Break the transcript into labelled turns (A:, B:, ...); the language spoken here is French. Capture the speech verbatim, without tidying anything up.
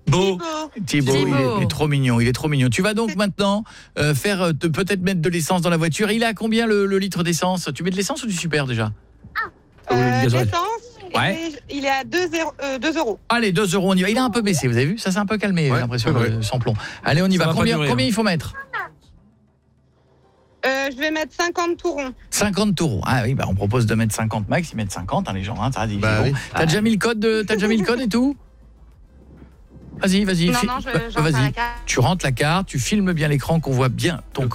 A: Beau.
B: Thibaut,
C: Thibaut.
B: il, est, il est trop mignon, il est trop mignon. Tu vas donc maintenant euh, faire euh, te- peut-être mettre de l'essence dans la voiture. Il est à combien le, le litre d'essence? Tu mets de l'essence ou du super déjà?
D: Euh,
A: gasoil.
D: L'essence,
B: Ouais.
D: il est- il est à deux euros.
B: Allez, deux euros, on y va. Il a un peu baissé, vous avez vu? Ça s'est un peu calmé, j'ai
A: Ouais,
B: l'impression,
A: c'est vrai.
B: le sans plomb. Allez, on y
A: Ça
B: va.
A: va pas
B: Combien,
A: durer,
B: combien
A: hein.
B: il faut mettre?
D: Euh, je vais mettre cinquante tourons.
B: cinquante taureaux. Ah oui, bah on propose de mettre cinquante max, ils mettent cinquante, hein, les gens, hein, ça dit,
A: Bah
B: bon.
A: oui.
B: T'as déjà mis le code, de- t'as déjà mis le code et tout? Vas-y, vas-y.
D: Non,
B: fi-
D: non, je-
B: bah,
D: j'entre à
B: vas-y.
D: la carte.
B: Tu rentres la carte, tu filmes bien l'écran qu'on voit bien ton